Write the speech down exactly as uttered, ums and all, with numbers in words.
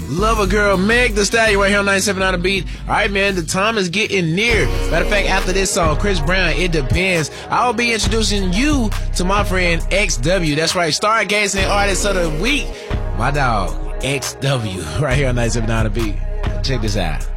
Lover girl Meg Thee Stallion right here on ninety-seven point nine The Beat. All right, man, the time is getting near. Matter of fact, after this song, Chris Brown, It Depends, I'll be introducing you to my friend X W. That's right, Stargazing Artist of the Week, my dog X W, right here on ninety-seven point nine The Beat. Check this out.